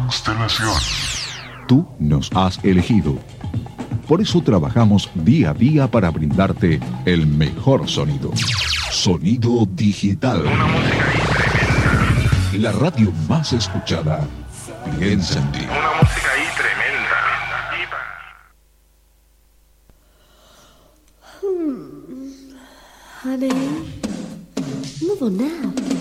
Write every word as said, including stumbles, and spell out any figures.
constelación. Tú nos has elegido. Por eso trabajamos día a día para brindarte el mejor sonido. Sonido digital. Una música ahí tremenda. La radio más escuchada. Piensa en ti. Una música ahí tremenda. Honey, move on now.